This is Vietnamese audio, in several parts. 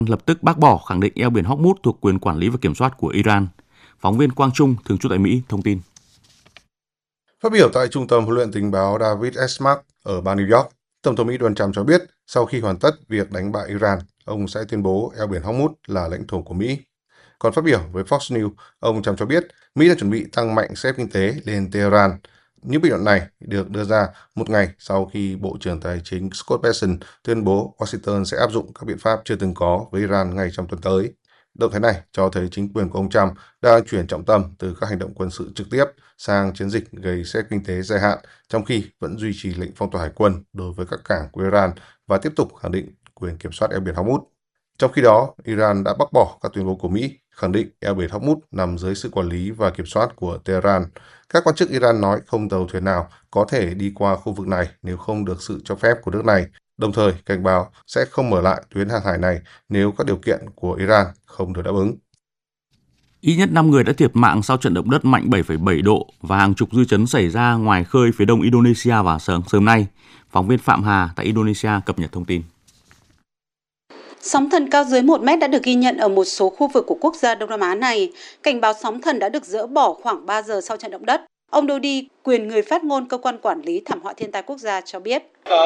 lập tức bác bỏ, khẳng định eo biển Hormuz thuộc quyền quản lý và kiểm soát của Iran. Phóng viên Quang Trung, thường trú tại Mỹ, thông tin. Phát biểu tại Trung tâm huấn luyện tình báo David Esmark ở bang New York, Tổng thống Mỹ Donald Trump cho biết sau khi hoàn tất việc đánh bại Iran, ông sẽ tuyên bố eo biển Hormuz là lãnh thổ của Mỹ. Còn phát biểu với Fox News, ông Trump cho biết Mỹ đã chuẩn bị tăng mạnh xếp kinh tế lên Tehran. Những bình luận này được đưa ra một ngày sau khi Bộ trưởng Tài chính Scott Bessent tuyên bố Washington sẽ áp dụng các biện pháp chưa từng có với Iran ngay trong tuần tới. Động thái này cho thấy chính quyền của ông Trump đang chuyển trọng tâm từ các hành động quân sự trực tiếp sang chiến dịch gây xếp kinh tế dài hạn, trong khi vẫn duy trì lệnh phong tỏa hải quân đối với các cảng của Iran và tiếp tục khẳng định quyền kiểm soát eo biển Hormuz. Trong khi đó, Iran đã bác bỏ các tuyên bố của Mỹ, khẳng định eo biển Hormuz nằm dưới sự quản lý và kiểm soát của Tehran. Các quan chức Iran nói không tàu thuyền nào có thể đi qua khu vực này nếu không được sự cho phép của nước này, đồng thời cảnh báo sẽ không mở lại tuyến hàng hải này nếu các điều kiện của Iran không được đáp ứng. Ít nhất 5 người đã thiệt mạng sau trận động đất mạnh 7,7 độ và hàng chục dư chấn xảy ra ngoài khơi phía đông Indonesia vào sớm nay. Phóng viên Phạm Hà tại Indonesia cập nhật thông tin. Sóng thần cao dưới 1 mét đã được ghi nhận ở một số khu vực của quốc gia Đông Nam Á này. Cảnh báo sóng thần đã được dỡ bỏ khoảng 3 giờ sau trận động đất. Ông Dodi, quyền người phát ngôn cơ quan quản lý thảm họa thiên tai quốc gia cho biết.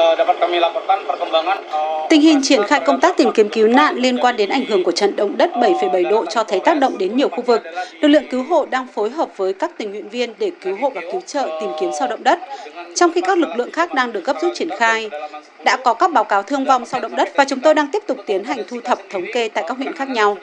Tình hình triển khai công tác tìm kiếm cứu nạn liên quan đến ảnh hưởng của trận động đất 7,7 độ cho thấy tác động đến nhiều khu vực. Lực lượng cứu hộ đang phối hợp với các tình nguyện viên để cứu hộ và cứu trợ tìm kiếm sau động đất, trong khi các lực lượng khác đang được gấp rút triển khai. Đã có các báo cáo thương vong sau động đất và chúng tôi đang tiếp tục tiến hành thu thập thống kê tại các huyện khác nhau.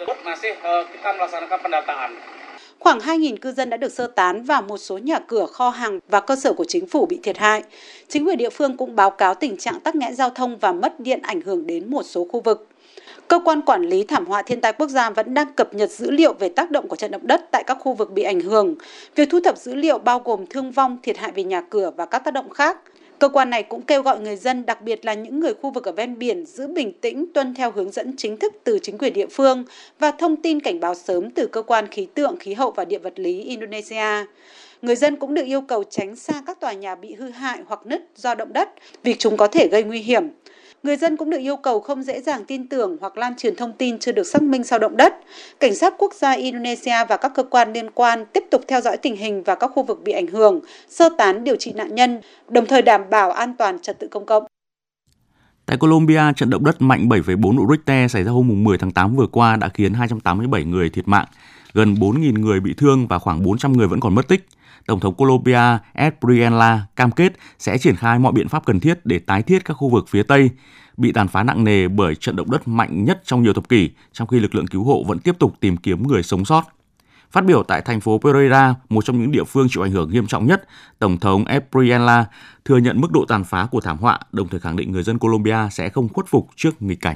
Khoảng 2.000 cư dân đã được sơ tán và một số nhà cửa, kho hàng và cơ sở của chính phủ bị thiệt hại. Chính quyền địa phương cũng báo cáo tình trạng tắc nghẽn giao thông và mất điện ảnh hưởng đến một số khu vực. Cơ quan quản lý thảm họa thiên tai quốc gia vẫn đang cập nhật dữ liệu về tác động của trận động đất tại các khu vực bị ảnh hưởng. Việc thu thập dữ liệu bao gồm thương vong, thiệt hại về nhà cửa và các tác động khác. Cơ quan này cũng kêu gọi người dân, đặc biệt là những người khu vực ở ven biển, giữ bình tĩnh, tuân theo hướng dẫn chính thức từ chính quyền địa phương và thông tin cảnh báo sớm từ cơ quan khí tượng, khí hậu và địa vật lý Indonesia. Người dân cũng được yêu cầu tránh xa các tòa nhà bị hư hại hoặc nứt do động đất vì chúng có thể gây nguy hiểm. Người dân cũng được yêu cầu không dễ dàng tin tưởng hoặc lan truyền thông tin chưa được xác minh sau động đất. Cảnh sát quốc gia Indonesia và các cơ quan liên quan tiếp tục theo dõi tình hình và các khu vực bị ảnh hưởng, sơ tán điều trị nạn nhân, đồng thời đảm bảo an toàn trật tự công cộng. Tại Colombia, trận động đất mạnh 7,4 độ Richter xảy ra hôm 10 tháng 8 vừa qua đã khiến 287 người thiệt mạng, gần 4.000 người bị thương và khoảng 400 người vẫn còn mất tích. Tổng thống Colombia Espriella cam kết sẽ triển khai mọi biện pháp cần thiết để tái thiết các khu vực phía Tây bị tàn phá nặng nề bởi trận động đất mạnh nhất trong nhiều thập kỷ, trong khi lực lượng cứu hộ vẫn tiếp tục tìm kiếm người sống sót. Phát biểu tại thành phố Pereira, một trong những địa phương chịu ảnh hưởng nghiêm trọng nhất, Tổng thống Espriella thừa nhận mức độ tàn phá của thảm họa, đồng thời khẳng định người dân Colombia sẽ không khuất phục trước nghịch cảnh.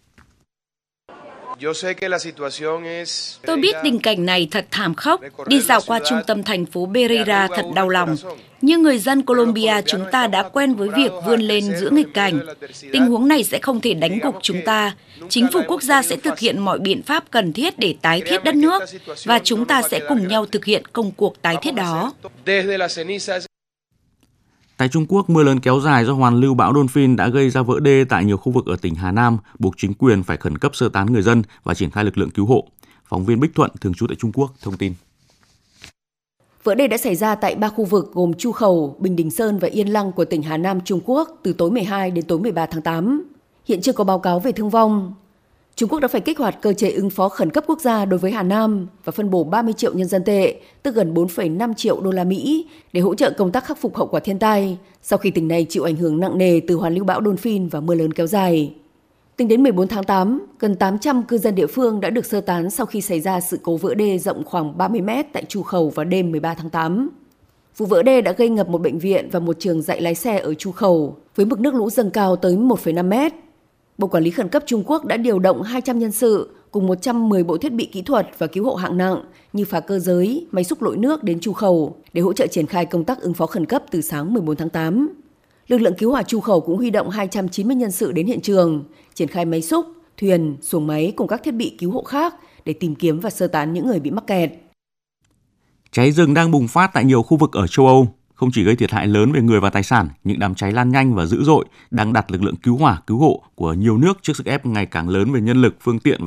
Tôi biết tình cảnh này thật thảm khốc, đi dạo qua trung tâm thành phố Pereira thật đau lòng. Nhưng người dân Colombia chúng ta đã quen với việc vươn lên giữa nghịch cảnh. Tình huống này sẽ không thể đánh gục chúng ta. Chính phủ quốc gia sẽ thực hiện mọi biện pháp cần thiết để tái thiết đất nước và chúng ta sẽ cùng nhau thực hiện công cuộc tái thiết đó. Tại Trung Quốc, mưa lớn kéo dài do hoàn lưu bão Donphin đã gây ra vỡ đê tại nhiều khu vực ở tỉnh Hà Nam, buộc chính quyền phải khẩn cấp sơ tán người dân và triển khai lực lượng cứu hộ. Phóng viên Bích Thuận, thường trú tại Trung Quốc, thông tin. Vỡ đê đã xảy ra tại 3 khu vực gồm Chu Khẩu, Bình Đình Sơn và Yên Lăng của tỉnh Hà Nam, Trung Quốc từ tối 12 đến tối 13 tháng 8. Hiện chưa có báo cáo về thương vong. Trung Quốc đã phải kích hoạt cơ chế ứng phó khẩn cấp quốc gia đối với Hà Nam và phân bổ 30 triệu nhân dân tệ, tức gần 4,5 triệu đô la Mỹ, để hỗ trợ công tác khắc phục hậu quả thiên tai sau khi tỉnh này chịu ảnh hưởng nặng nề từ hoàn lưu bão Donphin và mưa lớn kéo dài. Tính đến 14 tháng 8, gần 800 cư dân địa phương đã được sơ tán sau khi xảy ra sự cố vỡ đê rộng khoảng 30 mét tại Chu Khẩu vào đêm 13 tháng 8. Vụ vỡ đê đã gây ngập một bệnh viện và một trường dạy lái xe ở Chu Khẩu với mực nước lũ dâng cao tới 1,5 mét. Bộ Quản lý Khẩn cấp Trung Quốc đã điều động 200 nhân sự cùng 110 bộ thiết bị kỹ thuật và cứu hộ hạng nặng như phà cơ giới, máy xúc lội nước đến Chu Khẩu để hỗ trợ triển khai công tác ứng phó khẩn cấp từ sáng 14 tháng 8. Lực lượng cứu hỏa Chu Khẩu cũng huy động 290 nhân sự đến hiện trường, triển khai máy xúc, thuyền, xuồng máy cùng các thiết bị cứu hộ khác để tìm kiếm và sơ tán những người bị mắc kẹt. Cháy rừng đang bùng phát tại nhiều khu vực ở châu Âu. Không chỉ gây thiệt hại lớn về người và tài sản, những đám cháy lan nhanh và dữ dội đang đặt lực lượng cứu hỏa, cứu hộ của nhiều nước trước sức ép ngày càng lớn về nhân lực, phương tiện